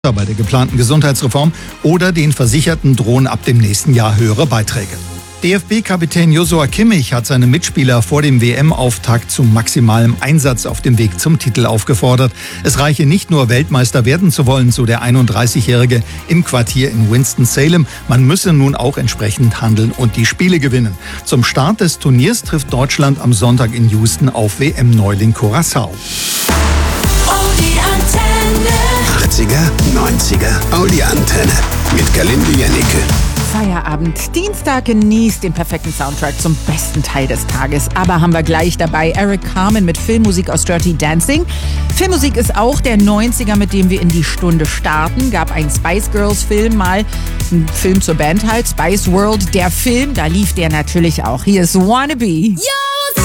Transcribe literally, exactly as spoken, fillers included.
bei der geplanten Gesundheitsreform oder den Versicherten drohen ab dem nächsten Jahr höhere Beiträge. D F B-Kapitän Joshua Kimmich hat seine Mitspieler vor dem W M-Auftakt zu maximalem Einsatz auf dem Weg zum Titel aufgefordert. Es reiche nicht nur, Weltmeister werden zu wollen, so der einunddreißigjährige im Quartier in Winston-Salem. Man müsse nun auch entsprechend handeln und die Spiele gewinnen. Zum Start des Turniers trifft Deutschland am Sonntag in Houston auf W M-Neuling Curaçao. achtziger, neunziger, Audi Antenne mit Galinde Jennecke. Feierabend. Dienstag genießt den perfekten Soundtrack zum besten Teil des Tages. Aber haben wir gleich dabei Eric Carmen mit Filmmusik aus Dirty Dancing. Filmmusik ist auch der neunziger, mit dem wir in die Stunde starten. Gab einen Spice Girls Film mal, ein Film zur Band halt, Spice World. Der Film, da lief der natürlich auch. Hier ist Wannabe. Ja!